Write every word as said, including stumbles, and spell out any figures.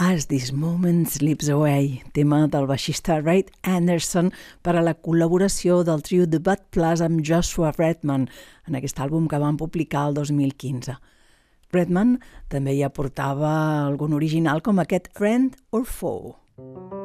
As This Moment Slips Away, tema del baixista Ray Anderson per a la col·laboració del trio The Bad Plus amb Joshua Redman en aquest àlbum que van publicar el dos mil quinze. Redman també hi aportava algun original com aquest Friend or Foe.